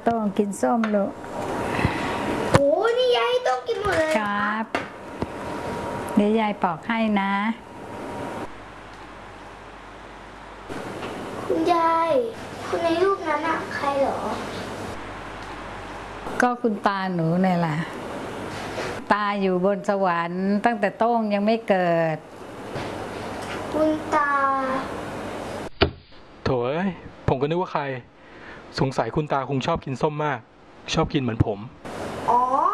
ต้งกินส้มลูกโอ้นี่ยายต้องกินหมดเลยครับเดี๋ยวยายปอกให้นะคุณยายคนในรูปนั้นอะใครเหรอก็คุณตาหนูเนี่ยแหละตาอยู่บนสวรรค์ตั้งแต่โต้งยังไม่เกิดคุณตาโถ่เอ้ยผมก็นึกว่าใครสงสัยคุณตาคงชอบกินส้มมากชอบกินเหมือนผมอ๋อ